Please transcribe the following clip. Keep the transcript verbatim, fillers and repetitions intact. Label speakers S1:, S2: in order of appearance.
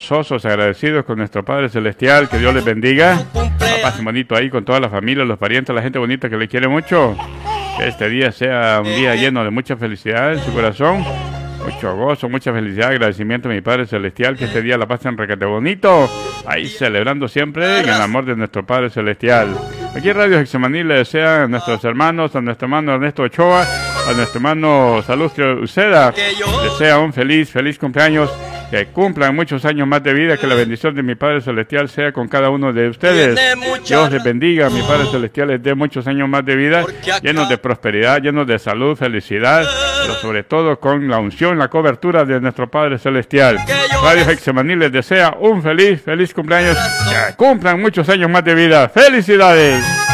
S1: gozosos, agradecidos con nuestro Padre Celestial. Que Dios les bendiga. Pasen bonito ahí con toda la familia, los parientes, la gente bonita que le quiere mucho. Que este día sea un día lleno de mucha felicidad en su corazón. Mucho gozo, mucha felicidad, agradecimiento a mi Padre Celestial. Que este día la pasen requete bonito. Ahí celebrando siempre en el amor de nuestro Padre Celestial. Aquí en Radio Getsemaní le desean a nuestros hermanos, a nuestro hermano Ernesto Ochoa, a nuestro hermano Salustio Uceda. Desea un feliz, feliz cumpleaños. Que cumplan muchos años más de vida, que la bendición de mi Padre Celestial sea con cada uno de ustedes. Dios les bendiga, mi Padre Celestial les dé muchos años más de vida, llenos de prosperidad, llenos de salud, felicidad, pero sobre todo con la unción, la cobertura de nuestro Padre Celestial. Radio Getsemaní les desea un feliz, feliz cumpleaños, que cumplan muchos años más de vida. ¡Felicidades!